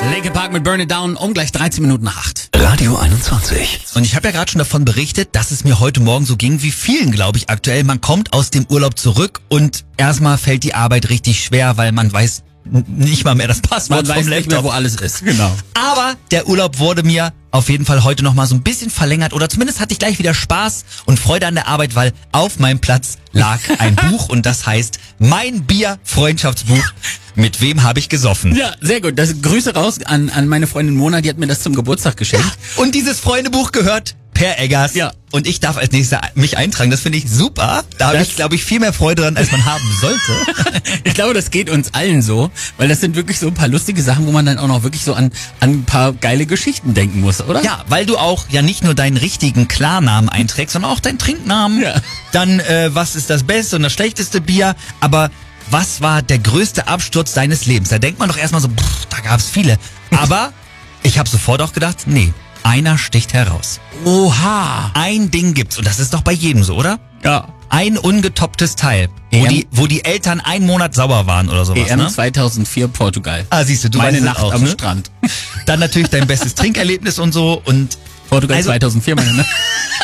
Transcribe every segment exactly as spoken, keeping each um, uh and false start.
Linkin Park mit Burn It Down um gleich dreizehn Minuten nach acht. Radio einundzwanzig. Und ich habe ja gerade schon davon berichtet, dass es mir heute Morgen so ging wie vielen, glaube ich, aktuell. Man kommt aus dem Urlaub zurück und erstmal fällt die Arbeit richtig schwer, weil man weiß n- nicht mal mehr das Passwort Man vom weiß nicht Laptop. mehr, wo alles ist. Genau. Aber der Urlaub wurde mir auf jeden Fall heute nochmal so ein bisschen verlängert oder zumindest hatte ich gleich wieder Spaß und Freude an der Arbeit, weil auf meinem Platz lag ein Buch und das heißt Mein Bier-Freundschaftsbuch. Mit wem habe ich gesoffen? Ja, sehr gut. Das Grüße raus an, an meine Freundin Mona, die hat mir das zum Geburtstag geschenkt. Und dieses Freundebuch gehört Per Eggers. Ja. Und ich darf als nächster mich eintragen. Das finde ich super. Da habe Das- ich, glaube ich, viel mehr Freude dran, als man haben sollte. Ich glaube, das geht uns allen so, weil das sind wirklich so ein paar lustige Sachen, wo man dann auch noch wirklich so an, an ein paar geile Geschichten denken muss, oder? Ja, weil du auch ja nicht nur deinen richtigen Klarnamen einträgst, sondern auch deinen Trinknamen. Ja. Dann, äh, was ist das beste und das schlechteste Bier. Aber was war der größte Absturz deines Lebens? Da denkt man doch erstmal so, pff, da gab's viele. Aber ich habe sofort auch gedacht, nee, einer sticht heraus. Oha. Ein Ding gibt's und das ist doch bei jedem so, oder? Ja. Ein ungetopptes Teil, wo E M? die, wo die Eltern einen Monat sauer waren oder sowas, E M ne? zweitausendvier Portugal. Ah, siehst du, du Meine weißt es Nacht auch, am ne? Strand. Dann natürlich dein bestes Trinkerlebnis und so und Portugal Also- zweitausendvier, meine Nacht.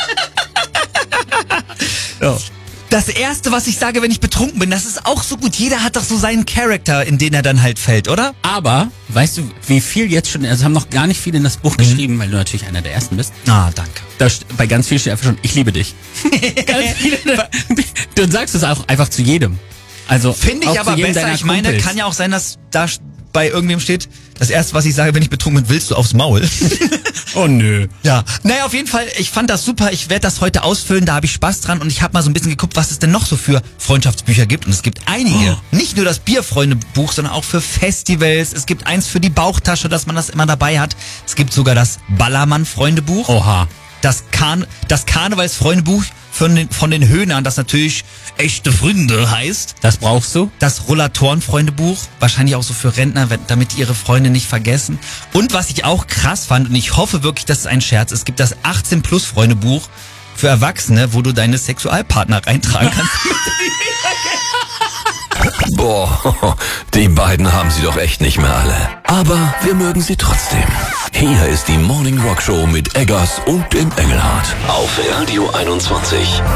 Ja. das Erste, was ich sage, wenn ich betrunken bin, das ist auch so gut. Jeder hat doch so seinen Charakter, in den er dann halt fällt, oder? Aber, weißt du, wie viel jetzt schon, also haben noch gar nicht viele in das Buch Mhm. geschrieben, weil du natürlich einer der Ersten bist. Ah, danke. Da, st- bei ganz vielen steht einfach schon, ich liebe dich. Ganz viele, du sagst es auch einfach zu jedem. Also Finde ich auch aber zu jedem besser. deiner Ich meine, Kumpels. kann ja auch sein, dass da st- bei irgendwem steht, das Erste, was ich sage, wenn ich betrunken bin, willst du aufs Maul. Oh nö. Ja, naja, auf jeden Fall, ich fand das super. Ich werde das heute ausfüllen, da habe ich Spaß dran. Und ich habe mal so ein bisschen geguckt, was es denn noch so für Freundschaftsbücher gibt. Und es gibt einige. Oh. Nicht nur das Bierfreunde-Buch, sondern auch für Festivals. Es gibt eins für die Bauchtasche, dass man das immer dabei hat. Es gibt sogar das Ballermann-Freundebuch. Oha. Das, Karn das Karnevals-Freundebuch von den, von den Höhnern, das natürlich echte Freunde heißt. Das brauchst du? Das Rollatoren-Freundebuch, wahrscheinlich auch so für Rentner, wenn- damit die ihre Freunde nicht vergessen. Und was ich auch krass fand, und ich hoffe wirklich, das ist ein Scherz, es gibt das achtzehn Plus Freundebuch für Erwachsene, wo du deine Sexualpartner reintragen kannst. Boah, die beiden haben sie doch echt nicht mehr alle. Aber wir mögen sie trotzdem. Hier ist die Morning Rock Show mit Eggers und dem Engelhardt auf Radio einundzwanzig.